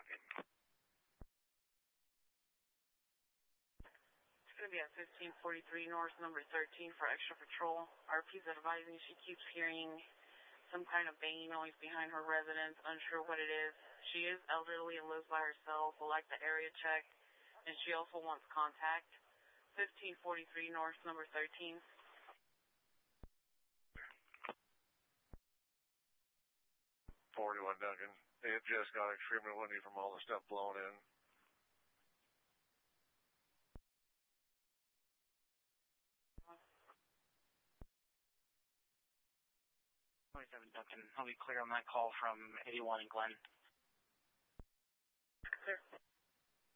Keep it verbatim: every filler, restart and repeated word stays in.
It's going to be at fifteen forty-three North, number thirteen for extra patrol. R P's advising she keeps hearing some kind of banging noise behind her residence, unsure what it is. She is elderly and lives by herself, will like the area check, and she also wants contact. fifteen forty-three North, number thirteen. forty-one Duncan. It just got extremely windy from all the stuff blown in. twenty-seven Duncan. I'll be clear on that call from eighty-one and Glen.